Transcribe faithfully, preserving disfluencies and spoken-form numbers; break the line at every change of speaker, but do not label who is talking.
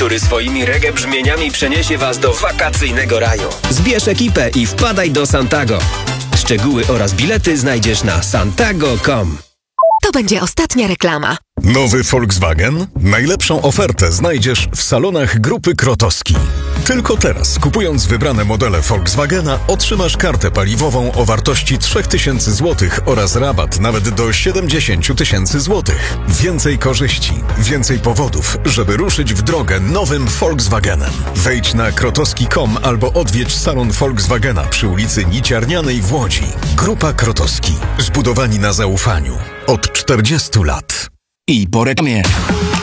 który swoimi reggae brzmieniami przeniesie Was do wakacyjnego raju. Zbierz ekipę i wpadaj do Santago. Szczegóły oraz bilety znajdziesz na santago kropka com.
To będzie ostatnia reklama.
Nowy Volkswagen? Najlepszą ofertę znajdziesz w salonach Grupy Krotowski. Tylko teraz, kupując wybrane modele Volkswagena, otrzymasz kartę paliwową o wartości trzy tysiące złotych oraz rabat nawet do siedemdziesiąt tysięcy złotych. Więcej korzyści, więcej powodów, żeby ruszyć w drogę nowym Volkswagenem. Wejdź na krotowski kropka com albo odwiedź salon Volkswagena przy ulicy Niciarnianej w Łodzi. Grupa Krotowski. Zbudowani na zaufaniu. Od czterdziestu lat.
I po reklamie.